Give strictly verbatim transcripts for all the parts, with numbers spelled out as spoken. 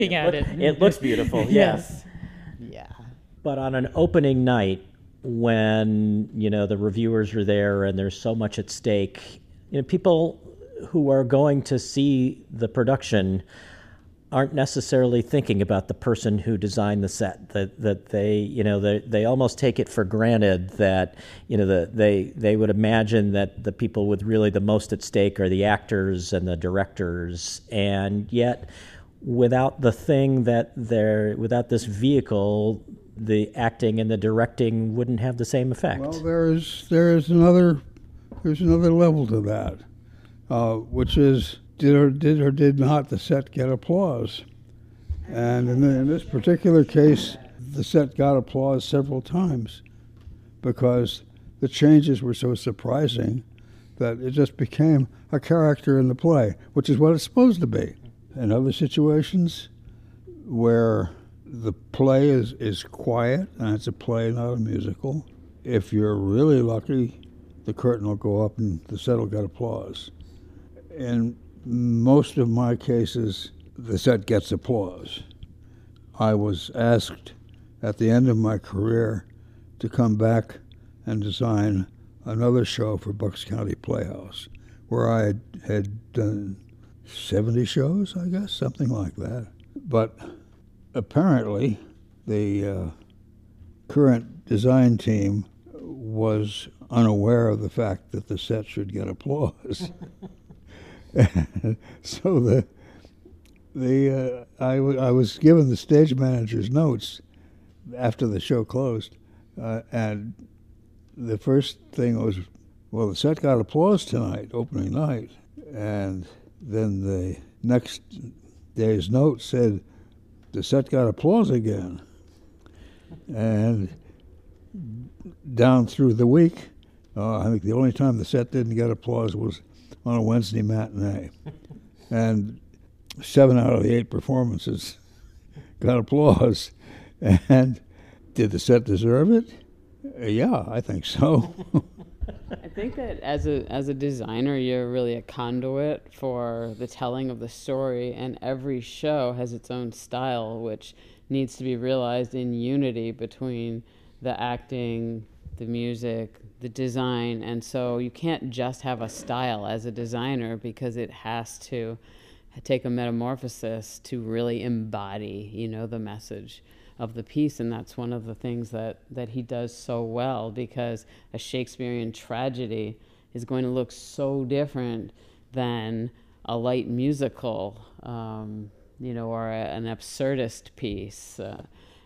Looking at it. It looks beautiful, yes. Yeah. But on an opening night, when, you know, the reviewers are there and there's so much at stake, you know, people who are going to see the production aren't necessarily thinking about the person who designed the set. That that they, you know, they they almost take it for granted that, you know, the, they they would imagine that the people with really the most at stake are the actors and the directors, and yet without the thing that they're without this vehicle, the acting and the directing wouldn't have the same effect. Well, there is there is another there's another level to that, uh, which is did or did or did not the set get applause? And in, the, in this particular case, the set got applause several times because the changes were so surprising that it just became a character in the play, which is what it's supposed to be. In other situations where the play is, is quiet, and it's a play, not a musical, if you're really lucky, the curtain will go up and the set will get applause. In most of my cases, the set gets applause. I was asked at the end of my career to come back and design another show for Bucks County Playhouse, where I had, had done seventy shows, I guess, something like that. But apparently, the uh, current design team was unaware of the fact that the set should get applause. So the the uh, I, w- I was given the stage manager's notes after the show closed, uh, and the first thing was, well, the set got applause tonight, opening night, and then the next day's note said, the set got applause again. And down through the week, uh, I think the only time the set didn't get applause was on a Wednesday matinee. And seven out of the eight performances got applause. And did the set deserve it? Uh, yeah, I think so. I think that as a as a designer, you're really a conduit for the telling of the story, and every show has its own style, which needs to be realized in unity between the acting, the music, the design, and so you can't just have a style as a designer because it has to take a metamorphosis to really embody, you know, the message of the piece, and that's one of the things that, that he does so well, because a Shakespearean tragedy is going to look so different than a light musical, um, you know, or a, an absurdist piece, uh,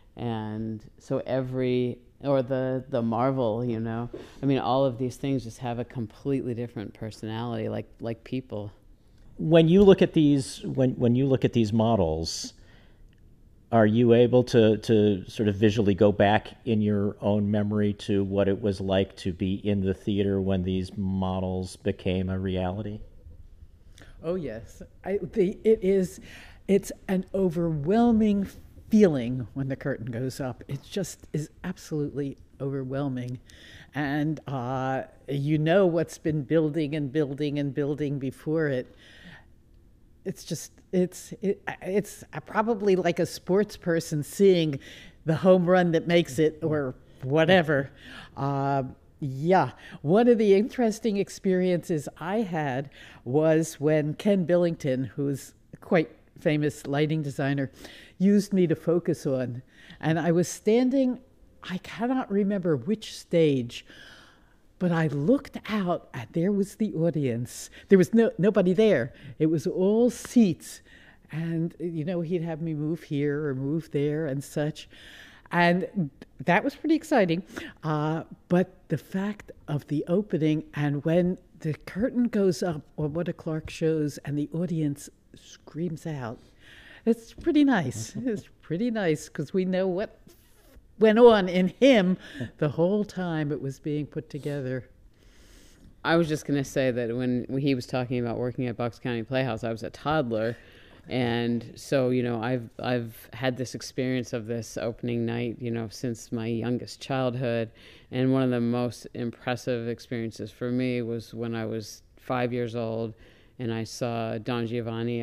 and so every, or the, the Marvel, you know, I mean, all of these things just have a completely different personality, like like people. When you look at these, when when you look at these models, are you able to, to sort of visually go back in your own memory to what it was like to be in the theater when these models became a reality? Oh, yes. I, the, it is, it's an overwhelming feeling when the curtain goes up. It just is absolutely overwhelming. And uh, you know what's been building and building and building before it. It's just, it's it, it's probably like a sports person seeing the home run that makes it or whatever. Uh, yeah, one of the interesting experiences I had was when Ken Billington, who's a quite famous lighting designer, used me to focus on. And I was standing, I cannot remember which stage, but I looked out and there was the audience. There was no nobody there. It was all seats. And, you know, he'd have me move here or move there and such. And that was pretty exciting. Uh, but the fact of the opening and when the curtain goes up on one of Clark's shows and the audience screams out, it's pretty nice. It's pretty nice because we know what went on in him the whole time it was being put together. I was just going to say that when he was talking about working at Bucks County Playhouse, I was a toddler. And so, you know, I've I've had this experience of this opening night, you know, since my youngest childhood. And one of the most impressive experiences for me was when I was five years old and I saw Don Giovanni at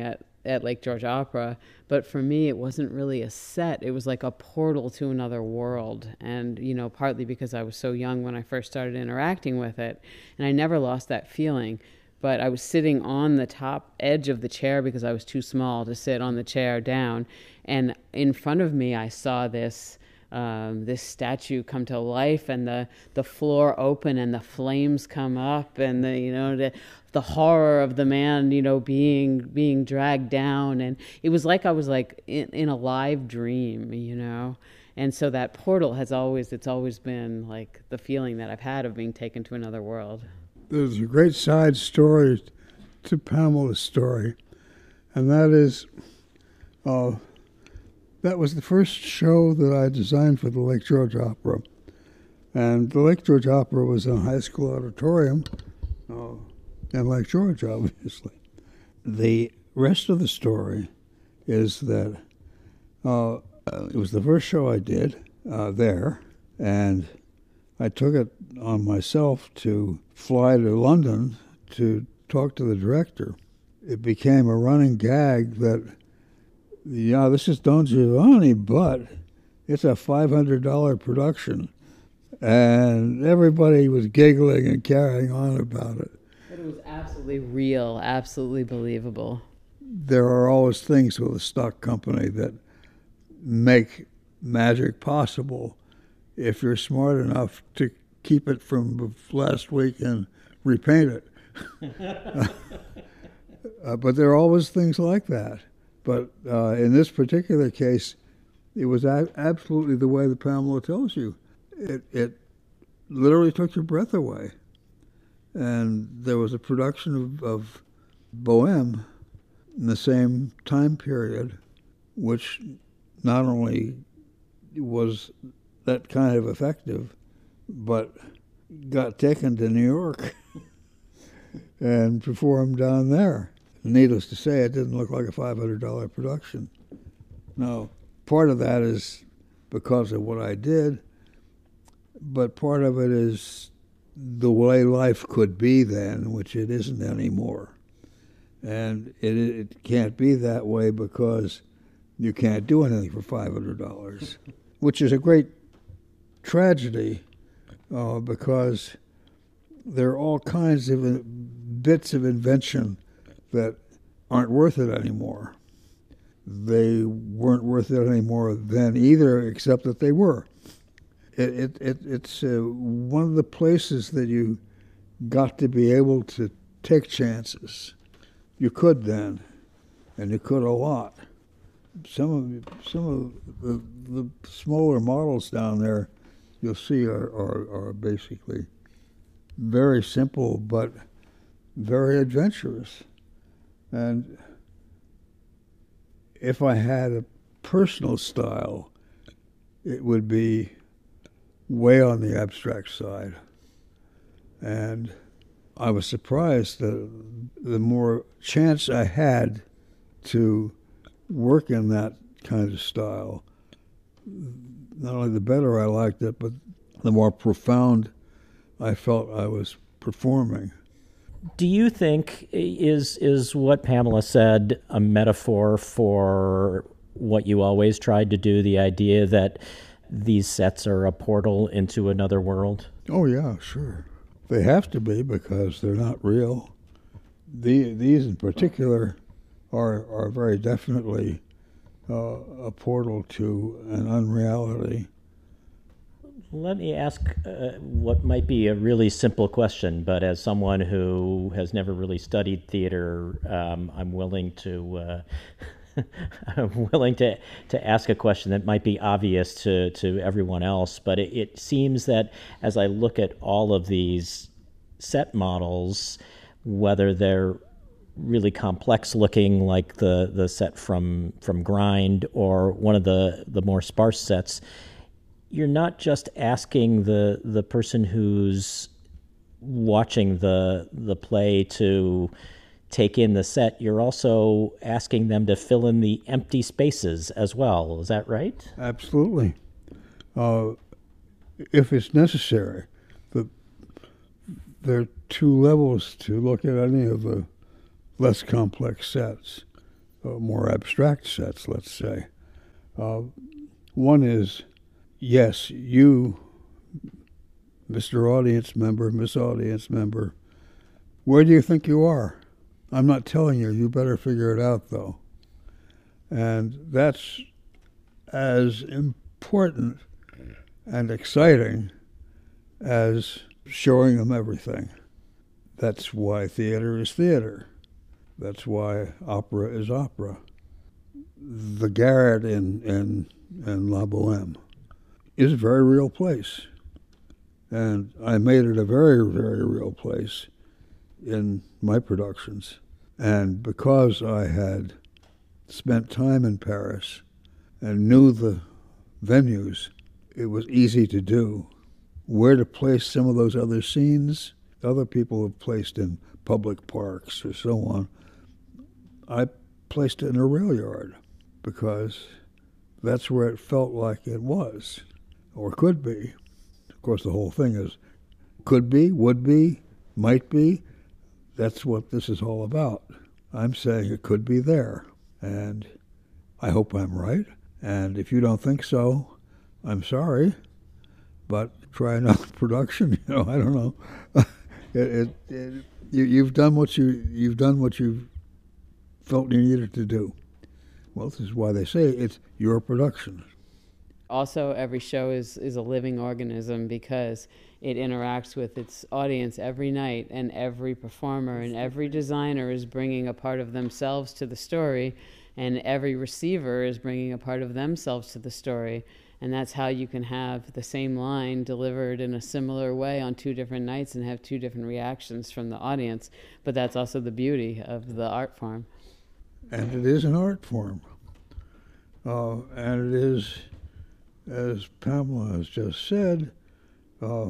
at Lake George Opera. But for me, it wasn't really a set. It was like a portal to another world. And, you know, partly because I was so young when I first started interacting with it. And I never lost that feeling. But I was sitting on the top edge of the chair because I was too small to sit on the chair down. And in front of me, I saw this um, this statue come to life, and the, the floor open, and the flames come up, and the you know the the horror of the man you know being being dragged down, and it was like I was like in, in a live dream, you know. And so that portal has always it's always been like the feeling that I've had of being taken to another world. There's a great side story to Pamela's story, and that is, uh, that was the first show that I designed for the Lake George Opera. And the Lake George Opera was a high school auditorium uh, in Lake George, obviously. The rest of the story is that uh, it was the first show I did uh, there, and I took it on myself to fly to London to talk to the director. It became a running gag that, yeah, this is Don Giovanni, but it's a five hundred dollars production. And everybody was giggling and carrying on about it. But it was absolutely real, absolutely believable. There are always things with a stock company that make magic possible if you're smart enough to keep it from last week and repaint it. uh, but there are always things like that. But uh, in this particular case, it was a- absolutely the way that Pamela tells you. It, it literally took your breath away. And there was a production of, of Bohème in the same time period, which not only was that kind of effective, but got taken to New York and performed down there. Needless to say, it didn't look like a five hundred dollars production. Now, part of that is because of what I did, but part of it is the way life could be then, which it isn't anymore. And it, it can't be that way because you can't do anything for five hundred dollars, which is a great tragedy uh, because there are all kinds of bits of invention that aren't worth it anymore. They weren't worth it anymore then either, except that they were. It, it, it it's uh, one of the places that you got to be able to take chances. You could then, and you could a lot. Some of some of the, the smaller models down there, you'll see, are, are, are basically very simple but very adventurous. And if I had a personal style, it would be way on the abstract side. And I was surprised that the more chance I had to work in that kind of style, not only the better I liked it, but the more profound I felt I was performing. Do you think is is what Pamela said a metaphor for what you always tried to do, the idea that these sets are a portal into another world? Oh, yeah, sure. They have to be because they're not real. The, these in particular are, are very definitely uh, a portal to an unreality. Let me ask uh, what might be a really simple question, but as someone who has never really studied theater, um, I'm willing to uh, I'm willing to, to ask a question that might be obvious to, to everyone else. But it, it seems that as I look at all of these set models, whether they're really complex looking like the, the set from from Grind or one of the, the more sparse sets, you're not just asking the the person who's watching the the play to take in the set, you're also asking them to fill in the empty spaces as well. Is that right? Absolutely. Uh, if it's necessary. The, there are two levels to look at any of the less complex sets. uh, more abstract sets, let's say. Uh, one is, yes, you, Mister Audience Member, Miss Audience Member, where do you think you are? I'm not telling you. You better figure it out, though. And that's as important and exciting as showing them everything. That's why theater is theater. That's why opera is opera. The Garret in, in, in La Boheme is a very real place. And I made it a very, very real place in my productions. And because I had spent time in Paris and knew the venues, it was easy to do. Where to place some of those other scenes, other people have placed in public parks or so on. I placed it in a rail yard because that's where it felt like it was, or could be. Of course, the whole thing is could be, would be, might be. That's what this is all about. I'm saying it could be there, and I hope I'm right. And if you don't think so, I'm sorry, but try another production. You know, I don't know. it, it, it, you, you've done what you you've done what you felt you needed to do. Well, this is why they say it's your production. Also, every show is, is a living organism because it interacts with its audience every night, and every performer and every designer is bringing a part of themselves to the story, and every receiver is bringing a part of themselves to the story. And that's how you can have the same line delivered in a similar way on two different nights and have two different reactions from the audience. But that's also the beauty of the art form. And it is an art form. Uh, and it is, as Pamela has just said, uh,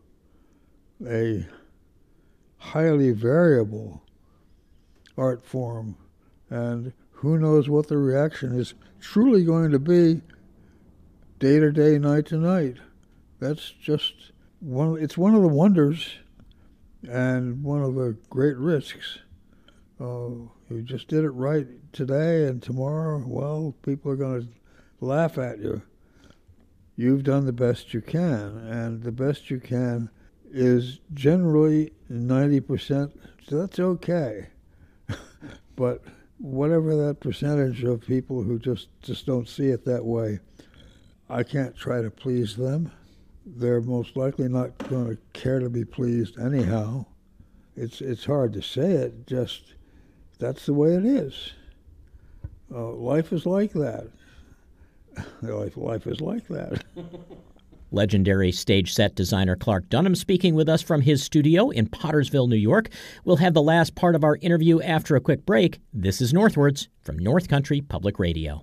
a highly variable art form. And who knows what the reaction is truly going to be day to day, night to night. That's just one, it's one of the wonders and one of the great risks. Uh, you just did it right today, and tomorrow, well, people are going to laugh at you. You've done the best you can, and the best you can is generally ninety percent, so that's okay. But whatever that percentage of people who just, just don't see it that way, I can't try to please them. They're most likely not going to care to be pleased anyhow. It's it's hard to say it, just that's the way it is. Uh, life is like that. life, life is like that. Legendary stage set designer Clark Dunham speaking with us from his studio in Pottersville, New York. We'll have the last part of our interview after a quick break. This is Northwards from North Country Public Radio.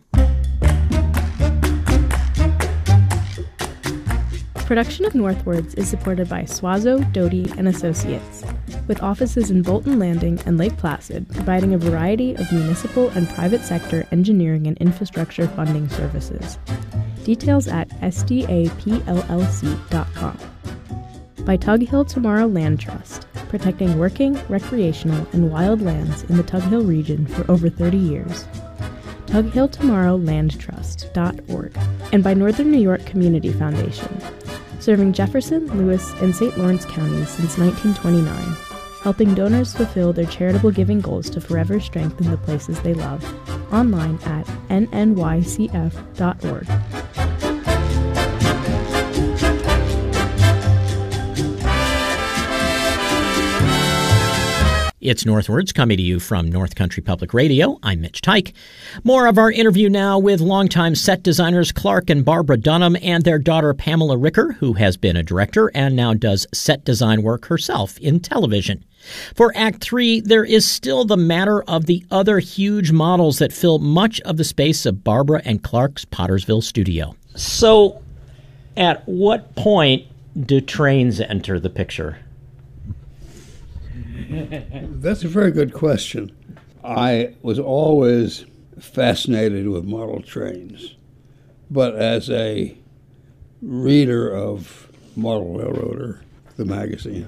Production of Northwards is supported by Swazo, Doty, and Associates, with offices in Bolton Landing and Lake Placid, providing a variety of municipal and private sector engineering and infrastructure funding services. Details at S D A P L L C dot com. By Tug Hill Tomorrow Land Trust, protecting working, recreational, and wild lands in the Tug Hill region for over thirty years. Tug Hill Tomorrow Land Trust dot org. And by Northern New York Community Foundation, serving Jefferson, Lewis, and Saint Lawrence counties since nineteen twenty-nine, helping donors fulfill their charitable giving goals to forever strengthen the places they love. Online at N N Y C F dot org. It's Northwards, coming to you from North Country Public Radio. I'm Mitch Tyke. More of our interview now with longtime set designers Clark and Barbara Dunham and their daughter Pamela Ricker, who has been a director and now does set design work herself in television. For Act Three, there is still the matter of the other huge models that fill much of the space of Barbara and Clark's Pottersville studio. So, at what point do trains enter the picture? That's a very good question. I was always fascinated with model trains, but as a reader of Model Railroader, the magazine,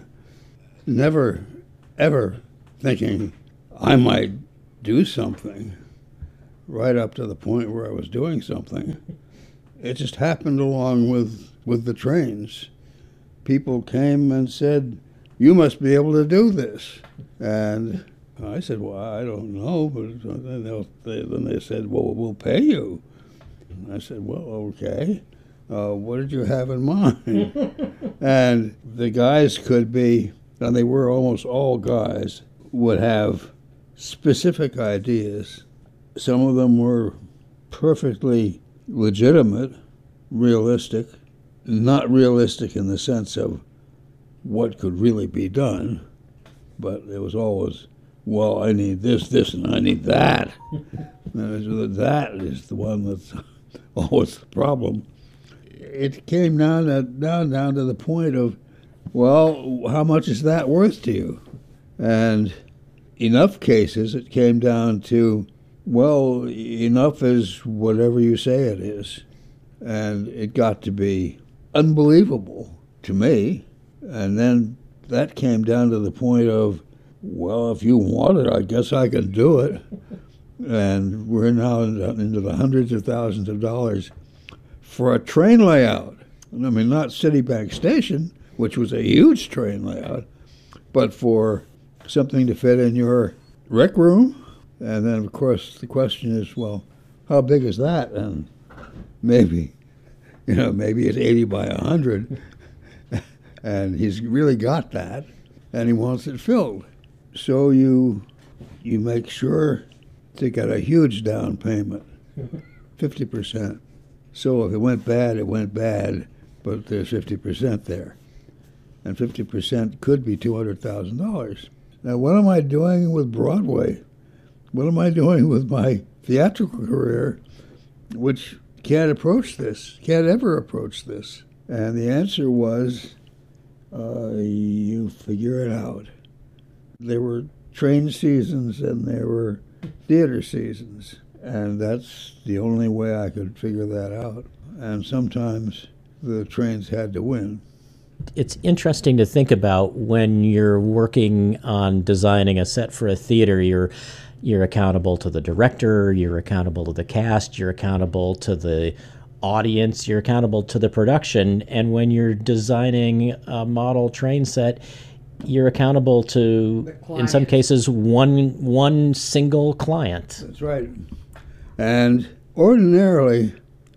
never, ever thinking I might do something right up to the point where I was doing something. It just happened along with, with the trains. People came and said, "You must be able to do this." And I said, "Well, I don't know," but then they, then they said, "Well, we'll pay you." And I said, "Well, okay. Uh, what did you have in mind?" And the guys could be, and they were almost all guys, would have specific ideas. Some of them were perfectly legitimate, realistic, not realistic in the sense of what could really be done, but it was always, well, I need this, this, and I need that. And that is the one that's always the problem. It came down, to, down, down to the point of, well, how much is that worth to you? And enough cases, it came down to, well, enough is whatever you say it is. And it got to be unbelievable to me. And then that came down to the point of, well, if you want it, I guess I can do it. And we're now into the hundreds of thousands of dollars for a train layout. I mean, not Citibank Station, which was a huge train layout, but for something to fit in your rec room. And then, of course, the question is, well, how big is that? And maybe, you know, maybe it's eighty by one hundred. And he's really got that, and he wants it filled. So you you make sure to get a huge down payment, fifty percent. So if it went bad, it went bad, but there's fifty percent there. And fifty percent could be two hundred thousand dollars. Now, what am I doing with Broadway? What am I doing with my theatrical career, which can't approach this, can't ever approach this? And the answer was, uh, you figure it out. There were train seasons and there were theater seasons, and that's the only way I could figure that out. And sometimes the trains had to win. It's interesting to think about when you're working on designing a set for a theater. You're you're accountable to the director, you're accountable to the cast, you're accountable to the audience, you're accountable to the production. And when you're designing a model train set, you're accountable to, in some cases, one one single client. That's right. And ordinarily,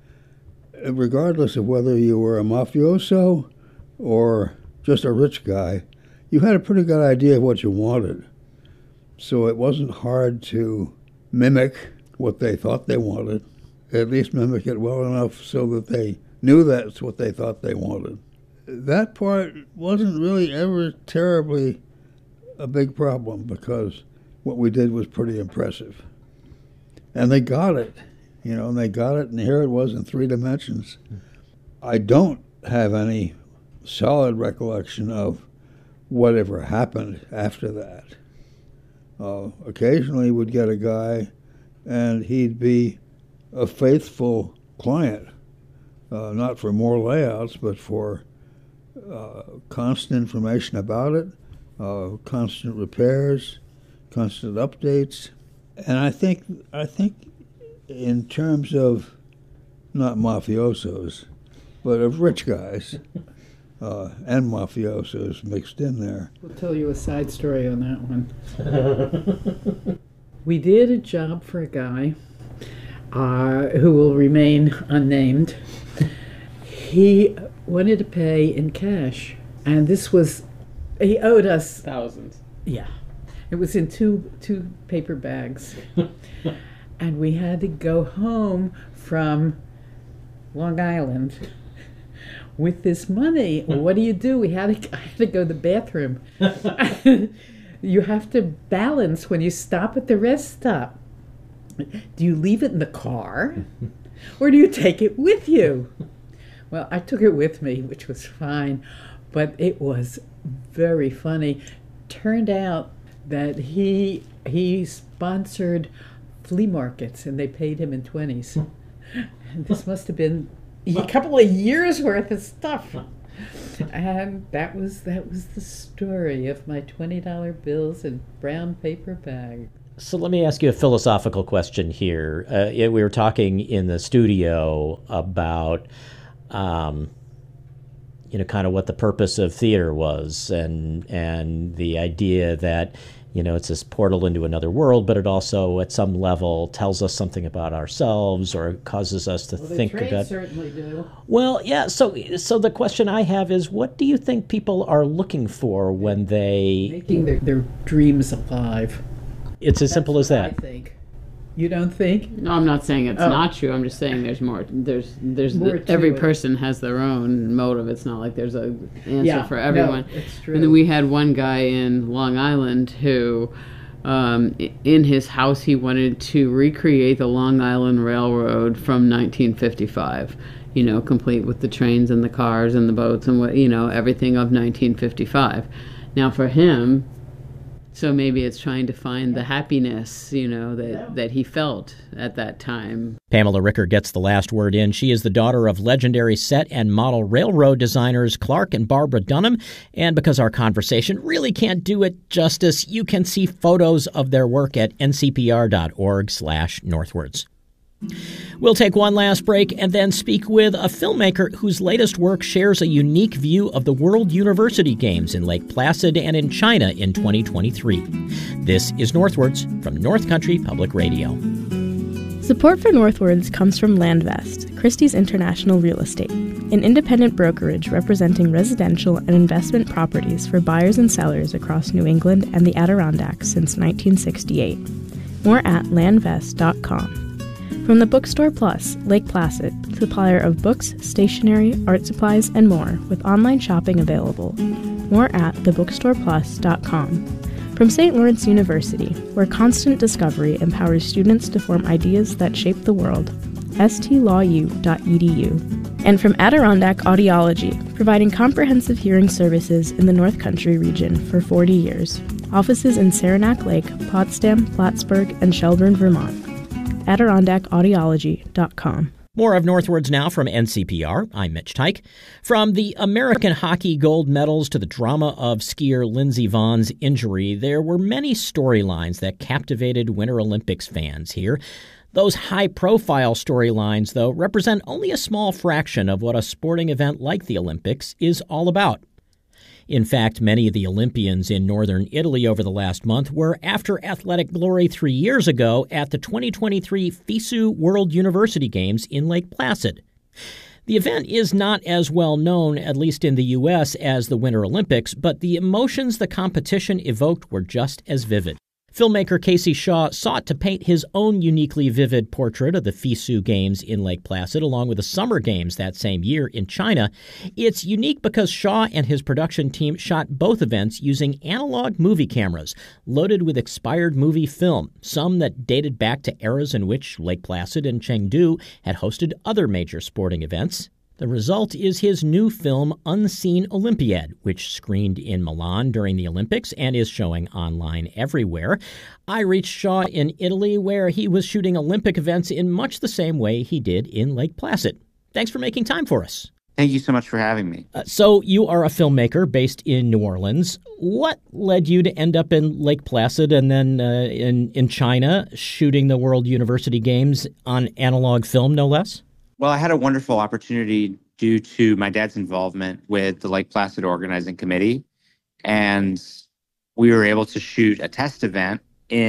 regardless of whether you were a mafioso or just a rich guy, you had a pretty good idea of what you wanted. So it wasn't hard to mimic what they thought they wanted, at least mimic it well enough so that they knew that's what they thought they wanted. That part wasn't really ever terribly a big problem because what we did was pretty impressive. And they got it, you know, and they got it, and here it was in three dimensions. I don't have any solid recollection of whatever happened after that. Uh, occasionally we'd get a guy, and he'd be a faithful client, uh, not for more layouts, but for uh, constant information about it, uh, constant repairs, constant updates. And I think I think in terms of not mafiosos, but of rich guys uh, and mafiosos mixed in there. We'll tell you a side story on that one. We did a job for a guy uh, who will remain unnamed. He wanted to pay in cash, and this was, he owed us Thousands. Yeah. It was in two two paper bags. And we had to go home from Long Island with this money. What do you do? We had to, I had to go to the bathroom. You have to balance when you stop at the rest stop. Do you leave it in the car or do you take it with you? Well, I took it with me, which was fine, but it was very funny. Turned out that he he sponsored flea markets, and they paid him in twenties. And this must have been a couple of years worth of stuff. And that was that was the story of my twenty dollar bills in brown paper bag. So let me ask you a philosophical question here. Uh, yeah, we were talking in the studio about, um, you know, kind of what the purpose of theater was, and and the idea that, you know, it's this portal into another world, but it also, at some level, tells us something about ourselves or causes us to Well, think the about. certainly do. Well, yeah. So, so the question I have is, what do you think people are looking for when they? Making their, their dreams alive. It's as That's simple as what that. I think. You don't think? No, I'm not saying it's Oh. not true. I'm just saying there's more. There's there's More the, to every it. person has their own motive. It's not like there's a answer Yeah, for no, everyone. it's true. And then we had one guy in Long Island who, um, i- in his house, he wanted to recreate the Long Island Railroad from nineteen fifty-five. You know, complete with the trains and the cars and the boats and what you know everything of nineteen fifty-five. Now for him. So maybe it's trying to find the happiness, you know, that, that he felt at that time. Pamela Ricker gets the last word in. She is the daughter of legendary set and model railroad designers Clark and Barbara Dunham. And because our conversation really can't do it justice, you can see photos of their work at ncpr.org slash northwards. We'll take one last break and then speak with a filmmaker whose latest work shares a unique view of the World University Games in Lake Placid and in China in twenty twenty-three. This is Northwards from North Country Public Radio. Support for Northwards comes from Landvest, Christie's International Real Estate, an independent brokerage representing residential and investment properties for buyers and sellers across New England and the Adirondacks since nineteen sixty-eight. More at landvest dot com. From the Bookstore Plus, Lake Placid, supplier of books, stationery, art supplies, and more, with online shopping available. More at the bookstore plus dot com. From Saint Lawrence University, where constant discovery empowers students to form ideas that shape the world. s t law u dot e d u. And from Adirondack Audiology, providing comprehensive hearing services in the North Country region for forty years. Offices in Saranac Lake, Potsdam, Plattsburgh, and Shelburne, Vermont. adirondack audiology dot com. More of Northwards now from N C P R. I'm Mitch Teich. From the American hockey gold medals to the drama of skier Lindsey Vohn's injury, there were many storylines that captivated Winter Olympics fans here. Those high-profile storylines, though, represent only a small fraction of what a sporting event like the Olympics is all about. In fact, many of the Olympians in northern Italy over the last month were after athletic glory three years ago at the twenty twenty-three FISU World University Games in Lake Placid. The event is not as well known, at least in the U S, as the Winter Olympics, but the emotions the competition evoked were just as vivid. Filmmaker Casey Shaw sought to paint his own uniquely vivid portrait of the FISU Games in Lake Placid, along with the Summer Games that same year in China. It's unique because Shaw and his production team shot both events using analog movie cameras, loaded with expired movie film, some that dated back to eras in which Lake Placid and Chengdu had hosted other major sporting events. The result is his new film, Unseen Olympiad, which screened in Milan during the Olympics and is showing online everywhere. I reached Shaw in Italy, where he was shooting Olympic events in much the same way he did in Lake Placid. Thanks for making time for us. Thank you so much for having me. Uh, so you are a filmmaker based in New Orleans. What led you to end up in Lake Placid and then uh, in, in China shooting the World University Games on analog film, no less? Well, I had a wonderful opportunity due to my dad's involvement with the Lake Placid Organizing Committee. And we were able to shoot a test event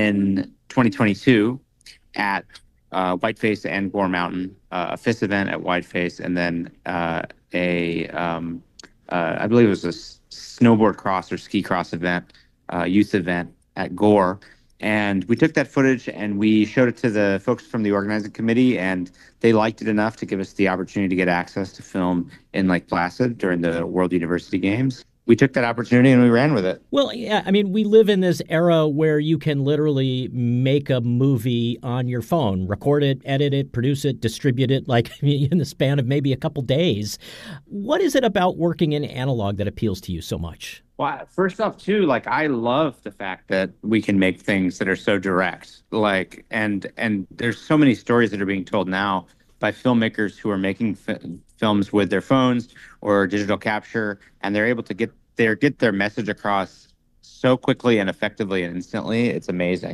in twenty twenty-two at uh, Whiteface and Gore Mountain, uh, a FIS event at Whiteface, and then uh, a, um, uh, I believe it was a s- snowboard cross or ski cross event, uh, youth event at Gore. And we took that footage and we showed it to the folks from the organizing committee, and they liked it enough to give us the opportunity to get access to film in Lake Placid during the World University Games. We took that opportunity and we ran with it. Well, yeah, I mean, we live in this era where you can literally make a movie on your phone, record it, edit it, produce it, distribute it, like in the span of maybe a couple days. What is it about working in analog that appeals to you so much? Well, first off, too, like I love the fact that we can make things that are so direct, like, and and there's so many stories that are being told now by filmmakers who are making fi- films with their phones or digital capture, and they're able to get their get their message across so quickly and effectively and instantly. It's amazing.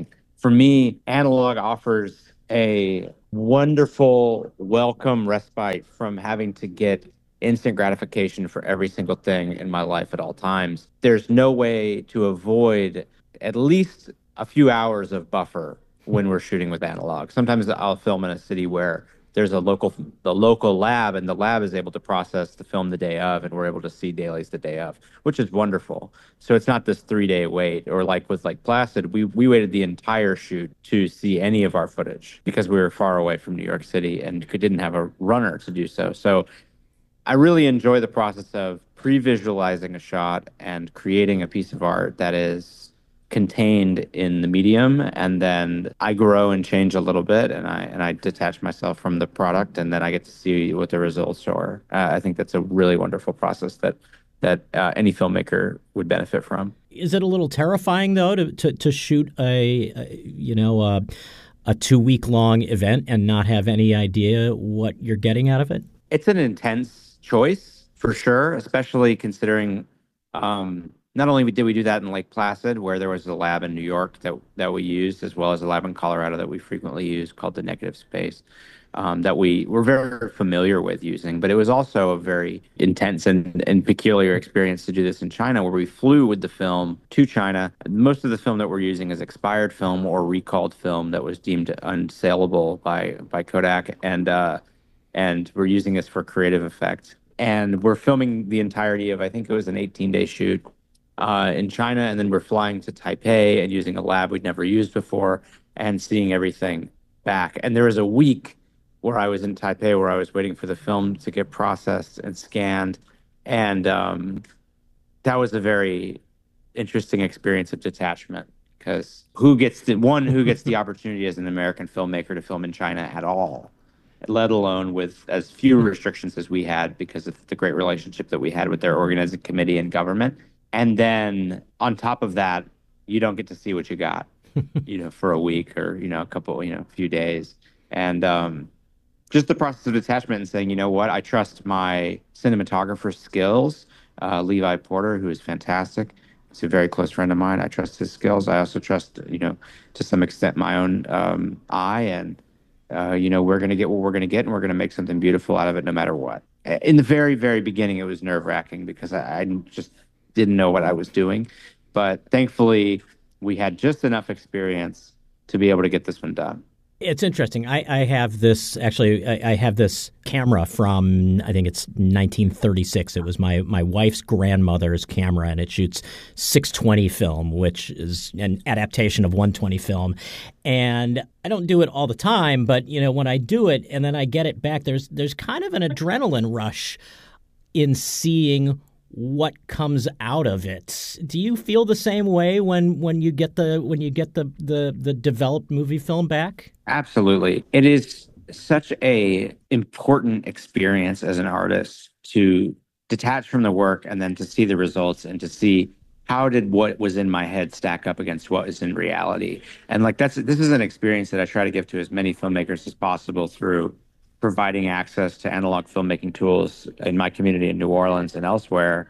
For me, analog offers a wonderful welcome respite from having to get instant gratification for every single thing in my life at all times. There's no way to avoid at least a few hours of buffer when we're shooting with analog. Sometimes I'll film in a city where there's a local the local lab, and the lab is able to process the film the day of, and we're able to see dailies the day of, which is wonderful. So it's not this three day wait, or like with Lake Placid, we we waited the entire shoot to see any of our footage because we were far away from New York City and could, didn't have a runner to do so. So I really enjoy the process of pre-visualizing a shot and creating a piece of art that is contained in the medium, and then I grow and change a little bit, and I and I detach myself from the product, and then I get to see what the results are. Uh, I think that's a really wonderful process that that uh, any filmmaker would benefit from. Is it a little terrifying though to to, to shoot a, a you know a, a two week long event and not have any idea what you're getting out of it? It's an intense choice for sure, especially considering. Um, Not only did we do that in Lake Placid, where there was a lab in New York that that we used, as well as a lab in Colorado that we frequently use called the Negative Space, um, that we were very familiar with using. But it was also a very intense and, and peculiar experience to do this in China, where we flew with the film to China. Most of the film that we're using is expired film or recalled film that was deemed unsaleable by by Kodak, and uh, and we're using this for creative effect. And we're filming the entirety of, I think it was an eighteen day shoot. Uh, in China, and then we're flying to Taipei and using a lab we'd never used before and seeing everything back. And there was a week where I was in Taipei where I was waiting for the film to get processed and scanned. And um, that was a very interesting experience of detachment, because who gets the, one, who gets the opportunity as an American filmmaker to film in China at all, let alone with as few restrictions as we had because of the great relationship that we had with their organizing committee and government. And then on top of that, you don't get to see what you got, you know, for a week or, you know, a couple, you know, a few days. And um, just the process of detachment and saying, you know what, I trust my cinematographer's skills. Uh, Levi Porter, who is fantastic. He's a very close friend of mine. I trust his skills. I also trust, you know, to some extent my own um, eye. And, uh, you know, we're going to get what we're going to get, and we're going to make something beautiful out of it no matter what. In the very, very beginning, it was nerve-wracking because I, I just didn't know what I was doing. But thankfully, we had just enough experience to be able to get this one done. It's interesting. I, I have this, actually, I, I have this camera from, I think it's nineteen thirty-six. It was my, my wife's grandmother's camera, and it shoots six twenty film, which is an adaptation of one twenty film. And I don't do it all the time, but, you know, when I do it and then I get it back, there's there's kind of an adrenaline rush in seeing what comes out of it. Do you feel the same way when, when you get the when you get the, the, the developed movie film back? Absolutely. It is such a important experience as an artist to detach from the work and then to see the results and to see how did what was in my head stack up against what is in reality. And like that's this is an experience that I try to give to as many filmmakers as possible through providing access to analog filmmaking tools in my community in New Orleans and elsewhere.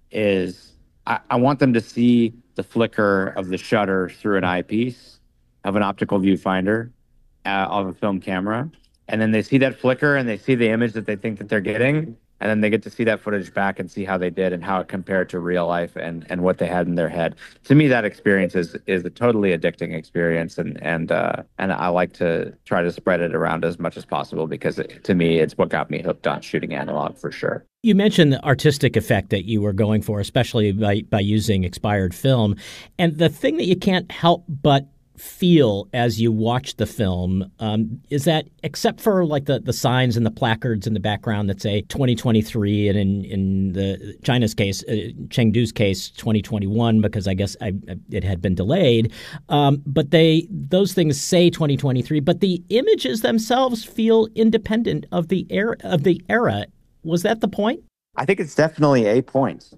Is I, I want them to see the flicker of the shutter through an eyepiece of an optical viewfinder uh, of a film camera. And then they see that flicker and they see the image that they think that they're getting. And then they get to see that footage back and see how they did and how it compared to real life and, and what they had in their head. To me, that experience is is a totally addicting experience, and and uh, and I like to try to spread it around as much as possible because it, to me, it's what got me hooked on shooting analog for sure. You mentioned the artistic effect that you were going for, especially by by using expired film, and the thing that you can't help but feel as you watch the film um, is that, except for like the, the signs and the placards in the background that say twenty twenty-three, and in, in the China's case, uh, Chengdu's case, twenty twenty-one, because I guess I, it had been delayed. Um, but they those things say twenty twenty-three, but the images themselves feel independent of the era. Of the era. Was that the point? I think it's definitely a point.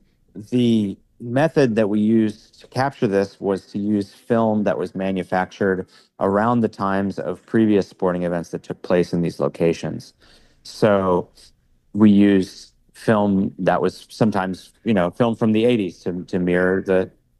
The method that we used to capture this was to use film that was manufactured around the times of previous sporting events that took place in these locations. So we used film that was sometimes, you know, film from the eighties to, to mirror the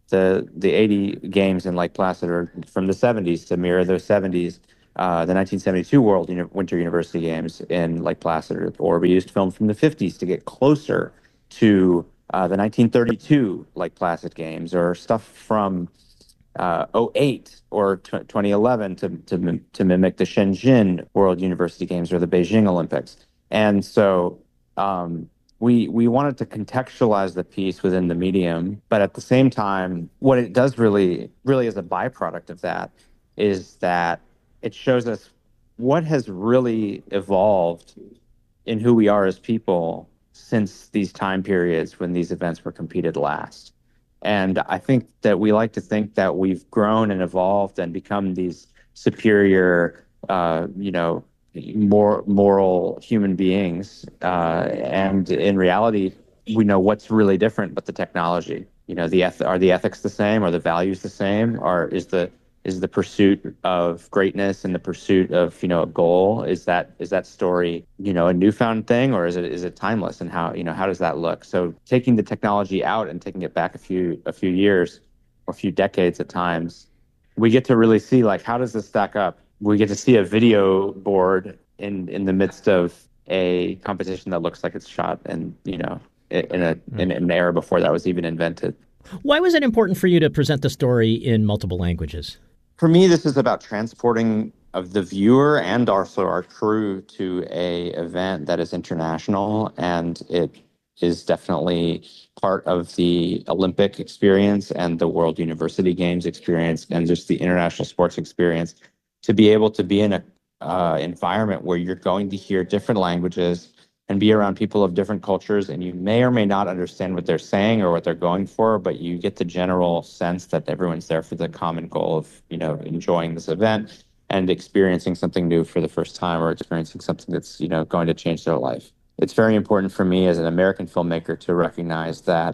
the the eighty games in Lake Placid are from the seventies to mirror those seventies. Uh, the nineteen seventy-two World Uni- Winter University Games in Lake Placid, or we used film from the fifties to get closer to uh, the nineteen thirty-two Lake Placid Games, or stuff from uh, oh eight or t- twenty eleven to, to mim- to mimic the Shenzhen World University Games or the Beijing Olympics. And so um, we we wanted to contextualize the piece within the medium, but at the same time, what it does really really as a byproduct of that is that it shows us what has really evolved in who we are as people since these time periods when these events were competed last. And I think that we like to think that we've grown and evolved and become these superior, uh, you know, more moral human beings. Uh, and in reality, we know what's really different, but the technology. You know, the eth- are the ethics the same? Are the values the same? Or is the is the pursuit of greatness and the pursuit of, you know, a goal, is that is that story, you know, a newfound thing, or is it is it timeless? And how, you know, how does that look? So taking the technology out and taking it back a few a few years or a few decades at times, we get to really see, like, how does this stack up? We get to see a video board in in the midst of a competition that looks like it's shot in, you know, in a in an era before that was even invented. Why was it important for you to present the story in multiple languages? For me, this is about transporting of the viewer and also our crew to a event that is international, and it is definitely part of the Olympic experience and the World University Games experience and just the international sports experience, to be able to be in a uh, environment where you're going to hear different languages and be around people of different cultures, and you may or may not understand what they're saying or what they're going for, but you get the general sense that everyone's there for the common goal of, you know, enjoying this event and experiencing something new for the first time, or experiencing something that's, you know, going to change their life. It's very important for me as an American filmmaker to recognize that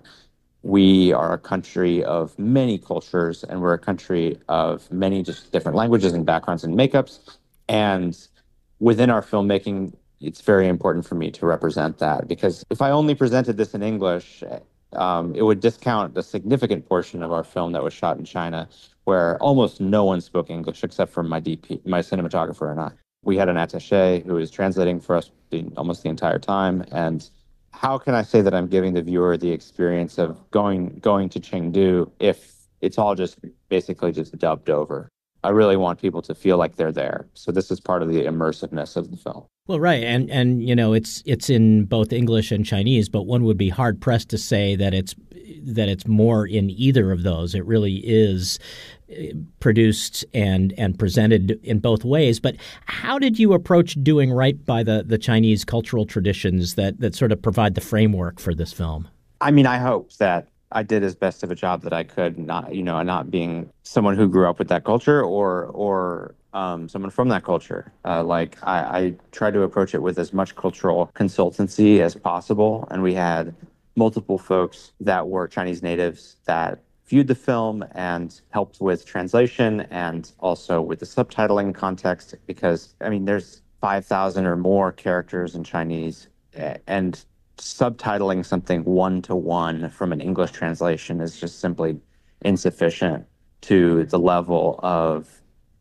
we are a country of many cultures, and we're a country of many just different languages and backgrounds and makeups. And within our filmmaking, it's very important for me to represent that, because if I only presented this in English, um, it would discount a significant portion of our film that was shot in China, where almost no one spoke English except for my D P, my cinematographer, and I. We had an attaché who was translating for us the, almost the entire time. And how can I say that I'm giving the viewer the experience of going going to Chengdu if it's all just basically just dubbed over? I really want people to feel like they're there. So this is part of the immersiveness of the film. Well, right. And, and you know, it's it's in both English and Chinese, but one would be hard pressed to say that it's that it's more in either of those. It really is produced and and presented in both ways. But how did you approach doing right by the, the Chinese cultural traditions that, that sort of provide the framework for this film? I mean, I hope that I did as best of a job that I could, not, you know, not being someone who grew up with that culture or or um, someone from that culture. Uh, like I, I tried to approach it with as much cultural consultancy as possible. And we had multiple folks that were Chinese natives that viewed the film and helped with translation and also with the subtitling context, because, I mean, there's five thousand or more characters in Chinese, and subtitling something one-to-one from an English translation is just simply insufficient to the level of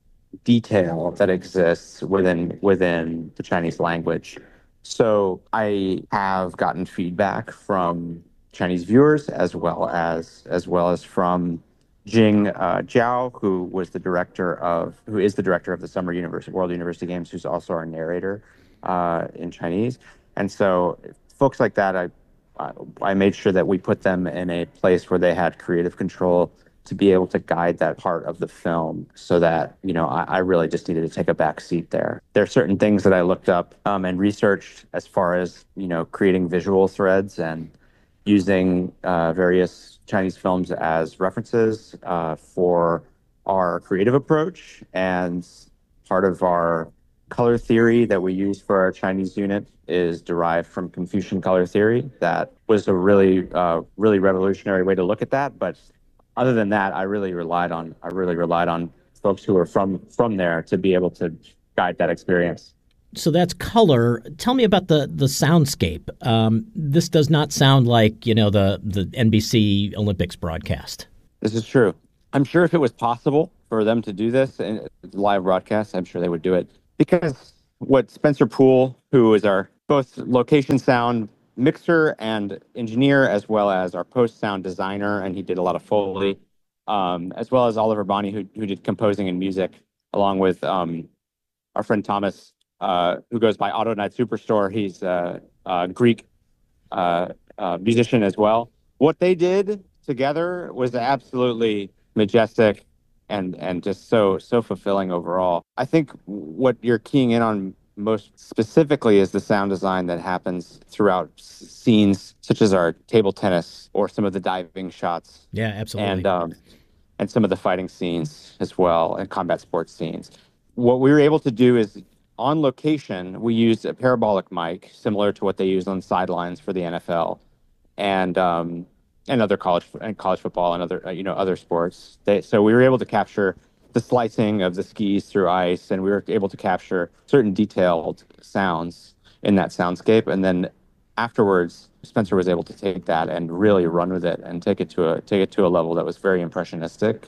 detail that exists within within the Chinese language. So I have gotten feedback from Chinese viewers as well as as well as from Jing uh, Jiao, who was the director of who is the director of the Summer University World University Games, who's also our narrator uh, in Chinese. And so folks like that, I I made sure that we put them in a place where they had creative control to be able to guide that part of the film, so that, you know, I, I really just needed to take a back seat there. There are certain things that I looked up um, and researched as far as, you know, creating visual threads and using uh, various Chinese films as references uh, for our creative approach. And part of our color theory that we use for our Chinese unit is derived from Confucian color theory. That was a really, uh, really revolutionary way to look at that. But other than that, I really relied on I really relied on folks who are from from there to be able to guide that experience. So that's color. Tell me about the the soundscape. Um, this does not sound like, you know, the the N B C Olympics broadcast. This is true. I'm sure if it was possible for them to do this in live broadcast, I'm sure they would do it. Because what Spencer Poole, who is our both location sound mixer and engineer, as well as our post sound designer, and he did a lot of Foley, um, as well as Oliver Bonney, who, who did composing and music, along with um, our friend Thomas, uh, who goes by Auto Night Superstore. He's a, a Greek uh, uh, musician as well. What they did together was absolutely majestic and and just so so fulfilling overall. I think what you're keying in on most specifically is the sound design that happens throughout s- scenes such as our table tennis or some of the diving shots. Yeah, absolutely. And um, and some of the fighting scenes as well, and combat sports scenes. What we were able to do is, on location, we used a parabolic mic similar to what they use on sidelines for the N F L, and um, and other college and college football and other uh, you know other sports. They, so we were able to capture the slicing of the skis through ice, and we were able to capture certain detailed sounds in that soundscape. And then afterwards, Spencer was able to take that and really run with it and take it to a take it to a level that was very impressionistic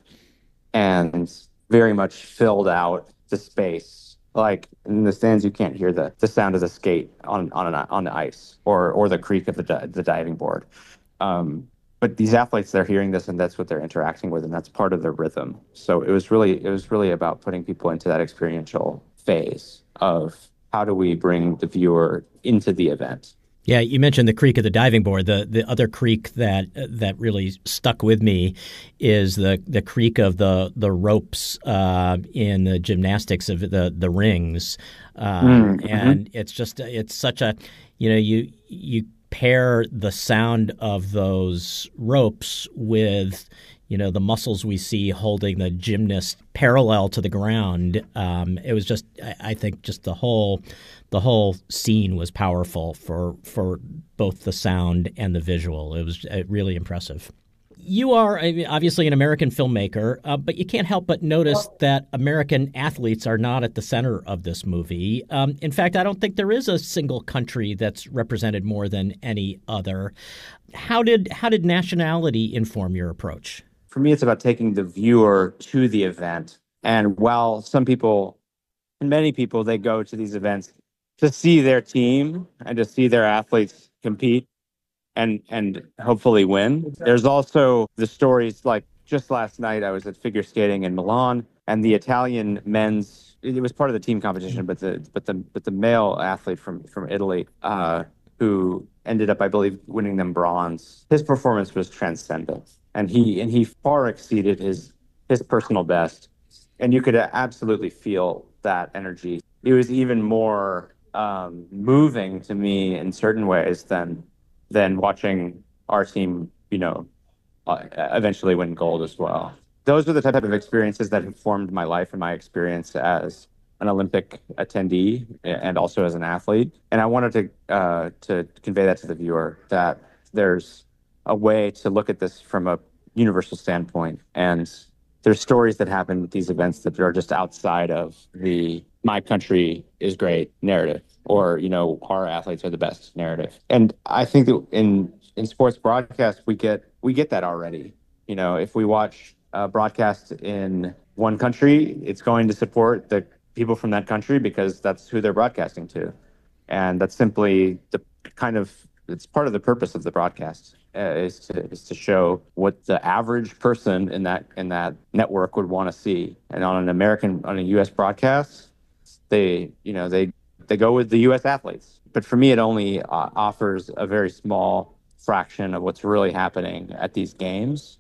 and very much filled out the space. Like in the stands, you can't hear the, the sound of the skate on on an, on the ice or or the creak of the di- the diving board. Um, but these athletes, they're hearing this, and that's what they're interacting with, and that's part of their rhythm. So it was really it was really about putting people into that experiential phase of how do we bring the viewer into the event. Yeah, you mentioned the creak of the diving board. The the other creak that that really stuck with me is the, the creak of the the ropes uh, in the gymnastics of the the rings, um, mm-hmm. and it's just it's such a you know you you pair the sound of those ropes with you know the muscles we see holding the gymnast parallel to the ground. Um, it was just I, I think just the whole. The whole scene was powerful for for both the sound and the visual. It was really impressive. You are obviously an American filmmaker, uh, but you can't help but notice that American athletes are not at the center of this movie. Um, in fact, I don't think there is a single country that's represented more than any other. How did how did nationality inform your approach? For me, it's about taking the viewer to the event. And while some people, and many people, they go to these events to see their team and to see their athletes compete and and hopefully win. There's also the stories, like just last night I was at figure skating in Milan, and the Italian men's, it was part of the team competition, but the but the but the male athlete from from Italy uh, who ended up, I believe, winning them bronze. His performance was transcendent, and he and he far exceeded his his personal best, and you could absolutely feel that energy. It was even more Um, moving to me in certain ways than than watching our team, you know, uh, eventually win gold as well. Those are the type of experiences that have formed my life and my experience as an Olympic attendee and also as an athlete. And I wanted to uh, to convey that to the viewer, that there's a way to look at this from a universal standpoint, and there's stories that happen at these events that are just outside of the "my country is great" narrative, or, you know, our athletes are the best narrative. And I think that in in sports broadcast, we get we get that already. You know, if we watch a broadcast in one country, it's going to support the people from that country because that's who they're broadcasting to. And that's simply the kind of, it's part of the purpose of the broadcast. Uh, is to is to show what the average person in that in that network would want to see. And on an American on a U S broadcast, they you know they they go with the U S athletes. But for me, it only uh, offers a very small fraction of what's really happening at these games.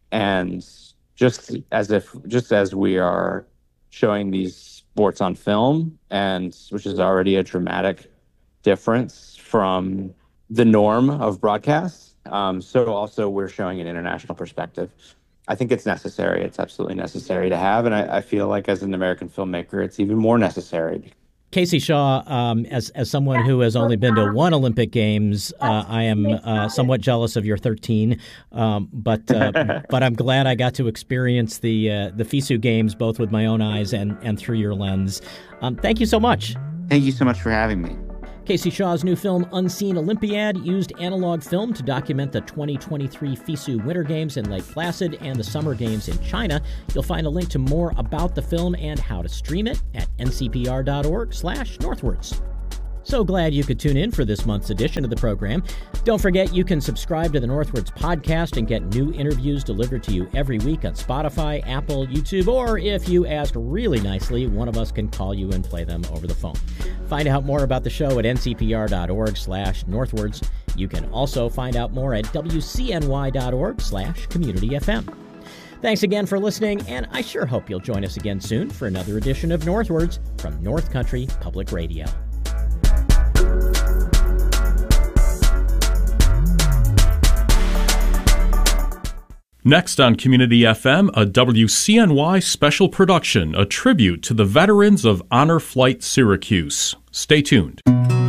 And just as if just as we are showing these sports on film, and which is already a dramatic difference from the norm of broadcasts. Um, so also we're showing an international perspective. I think it's necessary. It's absolutely necessary to have. And I, I feel like as an American filmmaker, it's even more necessary. Casey Shaw, um, as as someone who has only been to one Olympic Games, uh, I am uh, somewhat jealous of your thirteen. Um, but uh, but I'm glad I got to experience the uh, the FISU Games both with my own eyes and, and through your lens. Um, thank you so much. Thank you so much for having me. Casey Shaw's new film, Unseen Olympiad, used analog film to document the twenty twenty-three FISU Winter Games in Lake Placid and the Summer Games in China. You'll find a link to more about the film and how to stream it at n c p r dot org slash northwards. So glad you could tune in for this month's edition of the program. Don't forget you can subscribe to the Northwards podcast and get new interviews delivered to you every week on Spotify, Apple, YouTube, or if you ask really nicely, one of us can call you and play them over the phone. Find out more about the show at n c p r dot org slash northwards. You can also find out more at w c n y dot org slash community f m. Thanks again for listening, and I sure hope you'll join us again soon for another edition of Northwards from North Country Public Radio. Next on Community F M, a W C N Y special production, a tribute to the veterans of Honor Flight Syracuse. Stay tuned.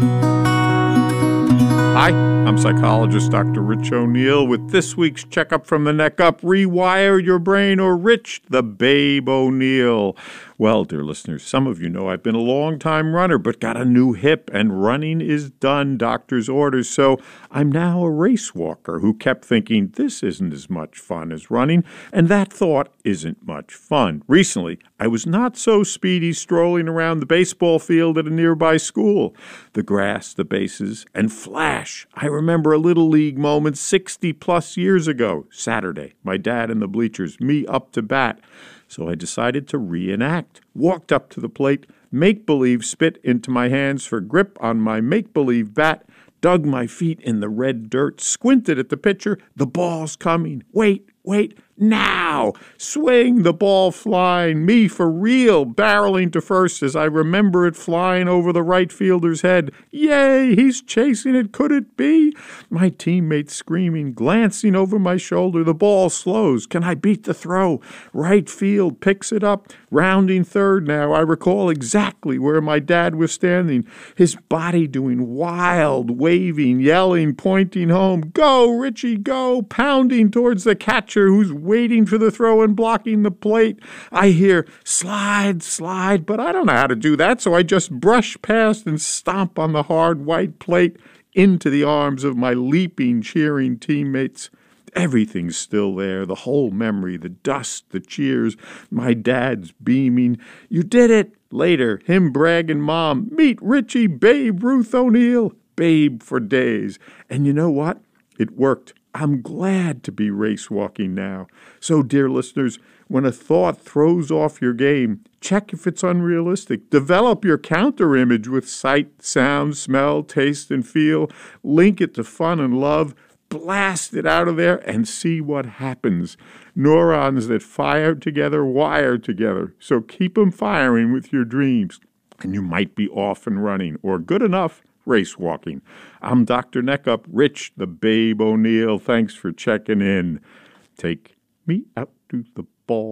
Hi, I'm psychologist Doctor Rich O'Neill with this week's Checkup from the Neck Up, Rewire Your Brain, or Rich the Babe O'Neill. Well, dear listeners, some of you know I've been a long-time runner, but got a new hip, and running is done, doctor's orders, so I'm now a race walker who kept thinking this isn't as much fun as running, and that thought isn't much fun. Recently, I was not so speedy strolling around the baseball field at a nearby school. The grass, the bases, and flash. I remember a Little League moment sixty-plus years ago. Saturday, my dad in the bleachers, me up to bat. So I decided to reenact. Walked up to the plate, make-believe spit into my hands for grip on my make-believe bat, dug my feet in the red dirt, squinted at the pitcher. The ball's coming. Wait, wait, now! Swing, the ball flying. Me for real, barreling to first as I remember it flying over the right fielder's head. Yay, he's chasing it. Could it be? My teammate screaming, glancing over my shoulder. The ball slows. Can I beat the throw? Right field picks it up. Rounding third now, I recall exactly where my dad was standing, his body doing wild, waving, yelling, pointing home. Go, Richie, go! Pounding towards the catcher who's waiting for the throw and blocking the plate. I hear, slide, slide, but I don't know how to do that, so I just brush past and stomp on the hard white plate into the arms of my leaping, cheering teammates. Everything's still there, the whole memory, the dust, the cheers, my dad's beaming. You did it! Later, him bragging, Mom, meet Richie Babe Ruth O'Neill. Babe for days. And you know what? It worked. I'm glad to be race walking now. So, dear listeners, when a thought throws off your game, check if it's unrealistic. Develop your counter image with sight, sound, smell, taste, and feel. Link it to fun and love. Blast it out of there and see what happens. Neurons that fire together wire together. So keep them firing with your dreams. And you might be off and running, or good enough, race walking. I'm Doctor Neckup, Rich the Babe O'Neill. Thanks for checking in. Take me out to the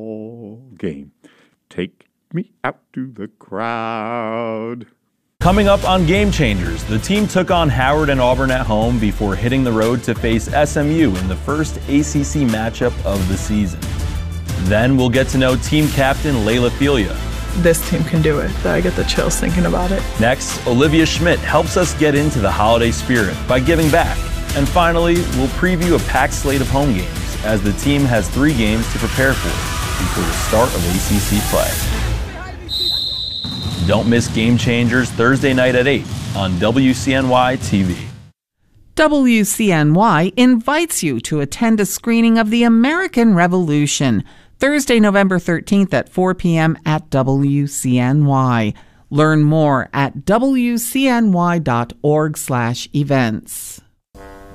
ball game. Take me out to the crowd. Coming up on Game Changers, the team took on Howard and Auburn at home before hitting the road to face S M U in the first A C C matchup of the season. Then we'll get to know team captain Layla Thelia. This team can do it. I get the chills thinking about it. Next, Olivia Schmidt helps us get into the holiday spirit by giving back. And finally, we'll preview a packed slate of home games as the team has three games to prepare for before the start of A C C play. Don't miss Game Changers Thursday night at eight on W C N Y T V. W C N Y invites you to attend a screening of The American Revolution, Thursday, November thirteenth at four p.m. at W C N Y. Learn more at w c n y dot org slash events.